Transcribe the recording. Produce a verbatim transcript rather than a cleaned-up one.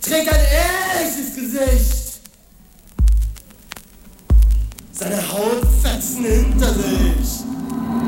trägt ein ehrliches Gesicht. Seine Haut fetzen hinter sich.